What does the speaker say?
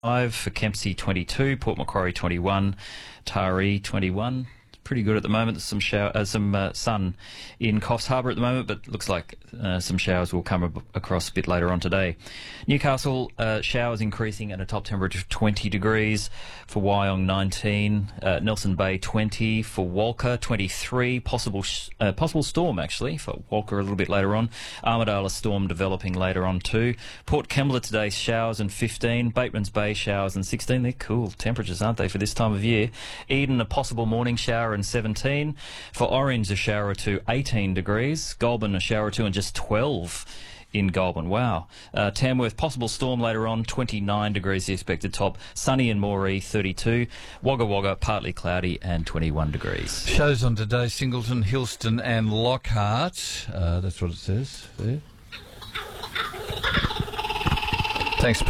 For Kempsey 22, Port Macquarie 21, Taree 21. Pretty good at the moment. There's some sun in Coffs Harbour at the moment, but looks like some showers will come across a bit later on today. Newcastle, showers increasing at a top temperature of 20 degrees. For Wyong, 19. Nelson Bay, 20. For Walker, 23. Possible storm, actually, for Walker a little bit later on. Armidale, a storm developing later on too. Port Kembla today, showers and 15. Bateman's Bay, showers and 16. They're cool temperatures, aren't they, for this time of year? Eden, a possible morning shower and 17. For Orange, a shower or two, 18 degrees. Goulburn, a shower or two and just 12 in Goulburn. Wow. Tamworth, possible storm later on, 29 degrees the expected top. Sunny in Moree, 32. Wagga Wagga, partly cloudy and 21 degrees. Shows on today, Singleton, Hillston and Lockhart. That's what it says there. Thanks, Pete.